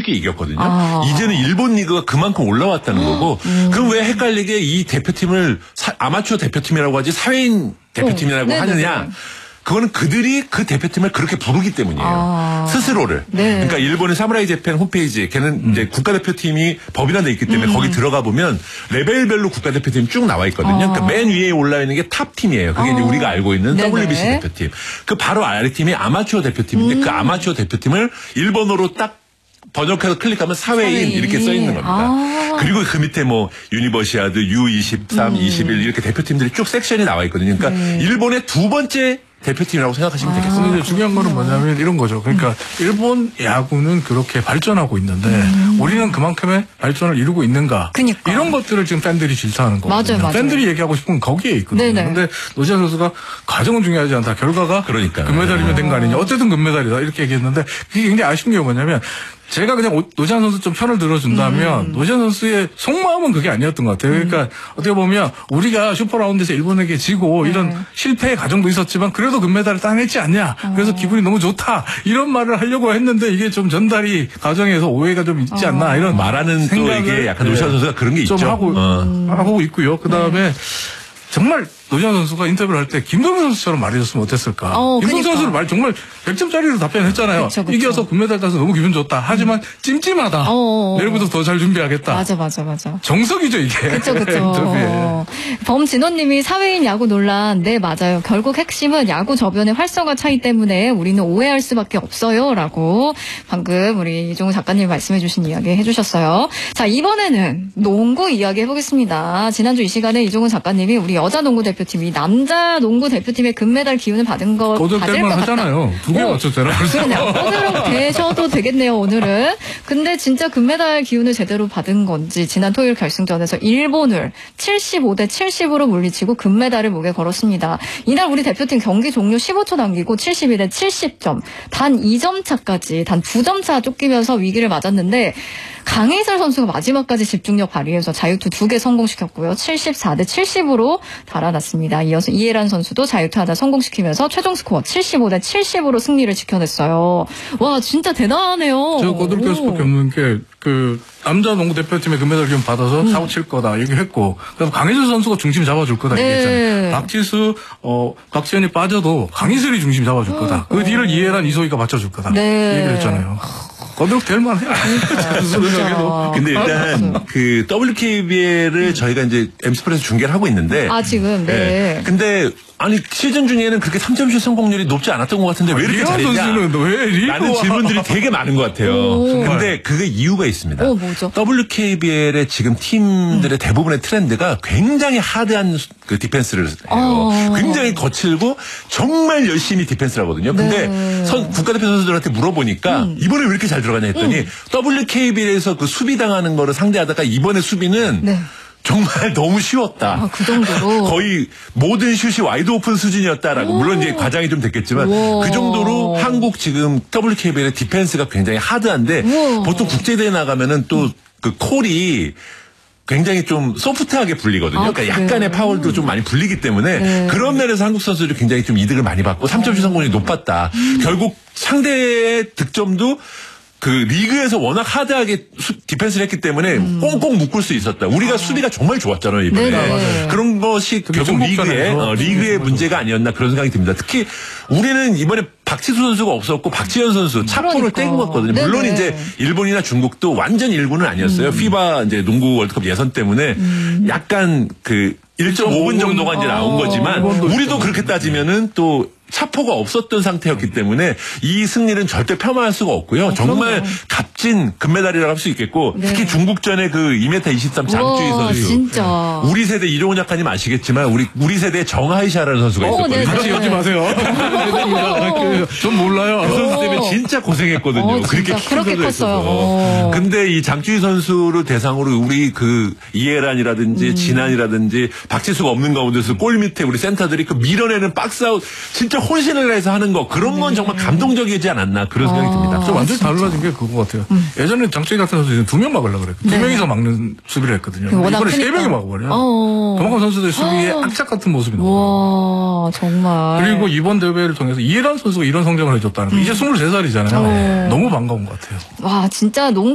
쉽게 이겼거든요. 이제는 일본 리그가 그만큼 올라왔다는 거고 그럼 왜 헷갈리게 이 대표팀을 아마추어 대표팀이라고 하지 사회인 대표팀이라고 하느냐. 그거는 그들이 그 대표팀을 그렇게 부르기 때문이에요. 스스로를. 네. 그러니까 일본의 사무라이 재팬 홈페이지, 걔는 이제 국가대표팀이 법인화돼 있기 때문에 거기 들어가 보면 레벨별로 국가대표팀이 쭉 나와 있거든요. 그러니까 맨 위에 올라 있는 게 탑팀이에요. 그게 이제 우리가 알고 있는 WBC 대표팀. 그 바로 아래 팀이 아마추어 대표팀인데 그 아마추어 대표팀을 일본어로 딱 번역해서 클릭하면 사회인 이렇게 써 있는 겁니다. 그리고 그 밑에 뭐 유니버시아드, U23, 21 이렇게 대표팀들이 쭉 섹션이 나와 있거든요. 그러니까 일본의 두 번째 대표팀이라고 생각하시면 되겠습니다. 근데 중요한 거는 뭐냐면 이런 거죠. 그러니까 일본 야구는 그렇게 발전하고 있는데 우리는 그만큼의 발전을 이루고 있는가. 그러니까. 이런 것들을 지금 팬들이 질타하는 거거든요. 맞아요. 팬들이 얘기하고 싶은 건 거기에 있거든요. 그런데 노지환 선수가 과정은 중요하지 않다. 결과가 금메달이면 된 거 아니냐. 어쨌든 금메달이다. 이렇게 얘기했는데 그게 굉장히 아쉬운 게 뭐냐면 제가 그냥 노지환 선수 좀 편을 들어준다면 노지환 선수의 속마음은 그게 아니었던 것 같아요. 그러니까 어떻게 보면 우리가 슈퍼라운드에서 일본에게 지고 이런 실패의 과정도 있었지만 그래도 금메달을 따냈지 않냐. 그래서 기분이 너무 좋다. 이런 말을 하려고 했는데 이게 좀 전달이 과정에서 오해가 좀 있지 않나. 이런 말하는 또 이게 약간 노지환 선수가 그런 게 좀 있죠. 하고 있고요. 그다음에 정말 노지환 선수가 인터뷰를 할 때 김동현 선수처럼 말해줬으면 어땠을까. 김동현 선수는 말 정말 100점짜리로 답변했잖아요. 그쵸. 이겨서 금메달 따서 너무 기분 좋다. 하지만 찜찜하다. 내일부터 더 잘 준비하겠다. 맞아. 정석이죠 이게. 그쵸. 범진호님이 사회인 야구 논란. 네 맞아요. 결국 핵심은 야구 저변의 활성화 차이 때문에 우리는 오해할 수밖에 없어요. 라고 방금 우리 이종우 작가님 말씀해 주신 이야기 해주셨어요. 자 이번에는 농구 이야기 해보겠습니다. 지난주 이 시간에 이종우 작가님이 우리 여자 농구 대표팀이 남자 농구 대표팀의 금메달 기운을 받을 것 같다. 하잖아요. 두 개 맞췄잖아요. 그러네요. 꼬드럭 되셔도 되겠네요, 오늘은. 근데 진짜 금메달 기운을 제대로 받은 건지 지난 토요일 결승전에서 일본을 75대 70으로 물리치고 금메달을 목에 걸었습니다. 이날 우리 대표팀 경기 종료 15초 남기고 72대 70점, 단 2점 차까지 단 2점 차 쫓기면서 위기를 맞았는데 강희슬 선수가 마지막까지 집중력 발휘해서 자유투 2개 성공시켰고요. 74대 70으로 달아났습니다. 이어서 이해란 선수도 자유투 하나 성공시키면서 최종 스코어 75대 70으로 승리를 지켜냈어요. 와 진짜 대단하네요. 저 거들낄 수밖에 없는 게 그 남자 농구 대표팀의 금메달 기운 받아서 사고 칠 거다 얘기했고 그다음 강희슬 선수가 중심 잡아줄 거다 얘기했잖아요. 박지수, 박지현이 빠져도 강희슬이 중심 잡아줄 거다. 그 뒤를 이해란 이소희가 맞춰줄 거다. 얘기를 했잖아요. 거듭 될 만해. 근데 일단 그 WKBL을 저희가 이제 MC프에서 중계를 하고 있는데 지금 근데 아니 시즌 중에는 그렇게 3점슛 성공률이 높지 않았던 것 같은데 왜 이렇게 잘했냐? 라는 질문들이 되게 많은 것 같아요. 근데 그게 이유가 있습니다. 뭐죠? WKBL의 지금 팀들의 대부분의 트렌드가 굉장히 하드한 그 디펜스를 해요. 굉장히 거칠고 정말 열심히 디펜스를 하거든요. 근데 국가대표 선수들한테 물어보니까 이번에 왜 이렇게 잘 들어가냐 했더니 WKBL에서 그 수비 당하는 거를 상대하다가 이번에 수비는 정말 너무 쉬웠다. 그 정도로? 거의 모든 슛이 와이드 오픈 수준이었다라고. 물론 이제 과장이 좀 됐겠지만 그 정도로 한국 지금 WKBL의 디펜스가 굉장히 하드한데 보통 국제대회 나가면은 또 그 콜이 굉장히 좀 소프트하게 불리거든요. 그러니까 약간의 파울도 좀 많이 불리기 때문에 그런 면에서 한국 선수들이 굉장히 좀 이득을 많이 받고 3점슛 성공률이 높았다. 결국 상대의 득점도 그 리그에서 워낙 하드하게 디펜스를 했기 때문에 꽁꽁 묶을 수 있었다. 우리가 수비가 정말 좋았잖아요, 이번에. 그런 것이 결국 리그의 문제가 아니었나 그런 생각이 듭니다. 특히 우리는 이번에 박지수 선수가 없었고 박지현 선수 차포를 뗀 거거든요. 물론 이제 일본이나 중국도 완전 일군은 아니었어요. 피바 이제 농구 월드컵 예선 때문에 약간 그 1.5분 정도가 이제 나온 거지만 우리도 그렇게 따지면은 또 차포가 없었던 상태였기 때문에 이 승리는 절대 폄하할 수가 없고요. 정말 값진 금메달이라고 할 수 있겠고 특히 중국전의 그 2m 23 장주희 선수. 진짜. 우리 세대 이종훈 작가님 아시겠지만 우리 세대 정하이샤라는 선수가 있었거든요. 같이 하지 마세요. 전 몰라요. 그 선수 때문에 진짜 고생했거든요. 그렇게 컸어요. 근데 이 장주희 선수를 대상으로 우리 그 이해란이라든지 진한이라든지 박지수가 없는 가운데서 골 밑에 우리 센터들이 그 밀어내는 박스아웃 진짜 혼신을 내서 하는 거 그런 건 정말 감동적이지 않았나 그런 생각이 듭니다. 저 완전히 달라진 게 그거 같아요. 예전에 장주희 같은 선수는 2명 막으려고 그랬거든요. 2명이서 막는 수비를 했거든요. 이번에 3명이 막아버려요. 그만큼 선수들 수비에 악착 같은 모습이 나와요. 와 정말. 그리고 이번 대회를 통해서 이해란 선수가 이런 성장을 해줬다는 거. 이제 23살이잖아요. 너무 반가운 것 같아요. 와 진짜